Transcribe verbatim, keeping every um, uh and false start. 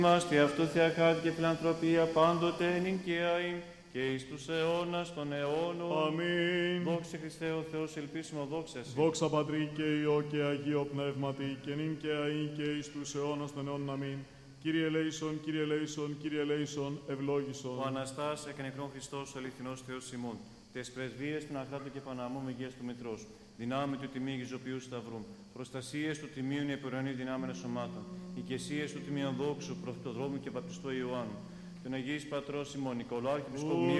Είμαστε αυτού θεαχάτη και φιλανθρωπία πάντοτε νυν και αΐν και εις τους αιώνας των αιώνων. Αμήν. Δόξα Χριστέ ο Θεός, ελπίσιμο δόξα Συ. Δόξα Πατρί και Υιό και Αγίο Πνεύματι, και νυν και αΐν και εις τους αιώνας των αιώνων. Αμήν. Κύριε ελέησον, Κύριε ελέησον, Κύριε ελέησον, ευλόγησον. Ο Αναστάς εκ νεκρών Χριστός, ο αληθινός Θεός ημών. Τες πρεσβείες των Αχράτων και Παναμού μεγείας του Μητρός. Δυνάμει του τιμίου Γιζοποιού Σταυρού. Προστασίες του τιμίου νεπουρανή δυνάμενα σωμάτων. Οικεσίες του τιμίου δόξου, προφητοδρόμου και βαπτιστού Ιωάννου. Τον Αγίης Πατρός ημών, Νικολάρχη Επισκοπημίου